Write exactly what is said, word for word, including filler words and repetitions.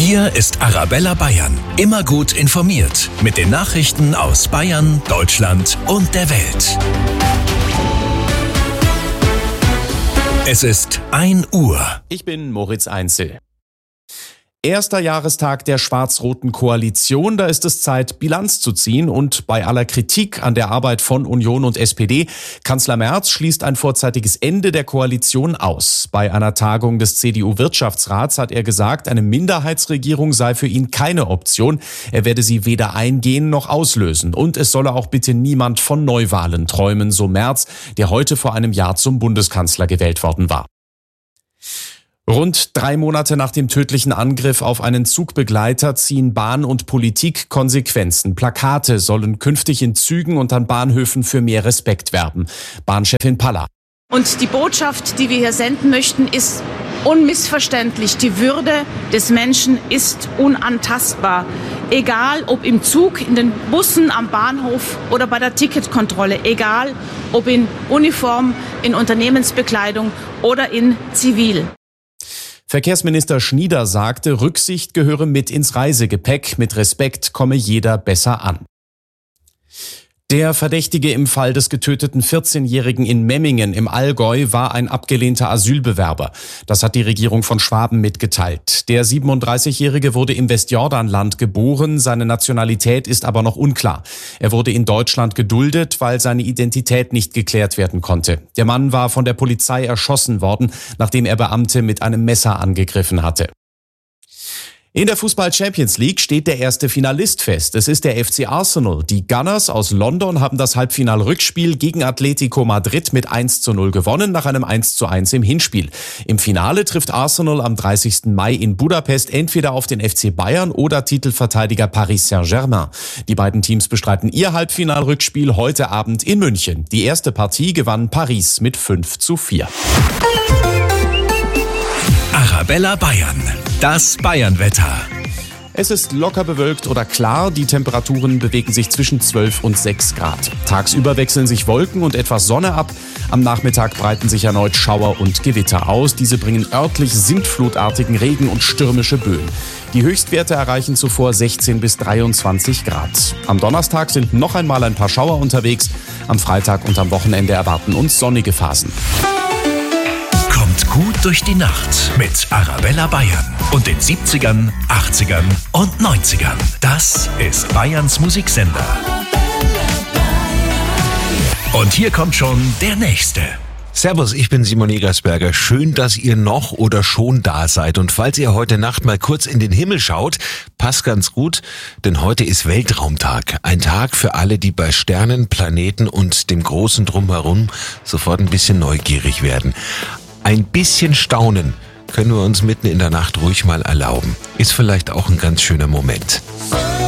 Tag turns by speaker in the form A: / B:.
A: Hier ist Arabella Bayern. Immer gut informiert. Mit den Nachrichten aus Bayern, Deutschland und der Welt. Es ist ein Uhr.
B: Ich bin Moritz Einzel. Erster Jahrestag der schwarz-roten Koalition, da ist es Zeit, Bilanz zu ziehen. Und bei aller Kritik an der Arbeit von Union und S P D, Kanzler Merz schließt ein vorzeitiges Ende der Koalition aus. Bei einer Tagung des C D U-Wirtschaftsrats hat er gesagt, eine Minderheitsregierung sei für ihn keine Option. Er werde sie weder eingehen noch auslösen. Und es solle auch bitte niemand von Neuwahlen träumen, so Merz, der heute vor einem Jahr zum Bundeskanzler gewählt worden war. Rund drei Monate nach dem tödlichen Angriff auf einen Zugbegleiter ziehen Bahn und Politik Konsequenzen. Plakate sollen künftig in Zügen und an Bahnhöfen für mehr Respekt werben. Bahnchefin Palla.
C: Und die Botschaft, die wir hier senden möchten, ist unmissverständlich. Die Würde des Menschen ist unantastbar. Egal ob im Zug, in den Bussen, am Bahnhof oder bei der Ticketkontrolle. Egal ob in Uniform, in Unternehmensbekleidung oder in Zivil.
B: Verkehrsminister Schnieder sagte, Rücksicht gehöre mit ins Reisegepäck. Mit Respekt komme jeder besser an. Der Verdächtige im Fall des getöteten vierzehnjährigen in Memmingen im Allgäu war ein abgelehnter Asylbewerber. Das hat die Regierung von Schwaben mitgeteilt. Der siebenunddreißigjährige wurde im Westjordanland geboren, seine Nationalität ist aber noch unklar. Er wurde in Deutschland geduldet, weil seine Identität nicht geklärt werden konnte. Der Mann war von der Polizei erschossen worden, nachdem er Beamte mit einem Messer angegriffen hatte. In der Fußball-Champions League steht der erste Finalist fest. Es ist der F C Arsenal. Die Gunners aus London haben das Halbfinal-Rückspiel gegen Atletico Madrid mit eins zu null gewonnen, nach einem eins zu eins im Hinspiel. Im Finale trifft Arsenal am dreißigsten Mai in Budapest entweder auf den F C Bayern oder Titelverteidiger Paris Saint-Germain. Die beiden Teams bestreiten ihr Halbfinal-Rückspiel heute Abend in München. Die erste Partie gewann Paris mit fünf zu vier.
A: Arabella Bayern. Das Bayernwetter.
B: Es ist locker bewölkt oder klar, die Temperaturen bewegen sich zwischen zwölf und sechs Grad. Tagsüber wechseln sich Wolken und etwas Sonne ab. Am Nachmittag breiten sich erneut Schauer und Gewitter aus. Diese bringen örtlich sintflutartigen Regen und stürmische Böen. Die Höchstwerte erreichen zuvor sechzehn bis dreiundzwanzig Grad. Am Donnerstag sind noch einmal ein paar Schauer unterwegs. Am Freitag und am Wochenende erwarten uns sonnige Phasen.
A: Kommt gut durch die Nacht mit Arabella Bayern und den siebzigern, achtzigern und neunzigern. Das ist Bayerns Musiksender. Und hier kommt schon der Nächste.
D: Servus, ich bin Simon Egersberger. Schön, dass ihr noch oder schon da seid. Und falls ihr heute Nacht mal kurz in den Himmel schaut, passt ganz gut, denn heute ist Weltraumtag. Ein Tag für alle, die bei Sternen, Planeten und dem Großen Drumherum sofort ein bisschen neugierig werden. Ein bisschen Staunen können wir uns mitten in der Nacht ruhig mal erlauben. Ist vielleicht auch ein ganz schöner Moment.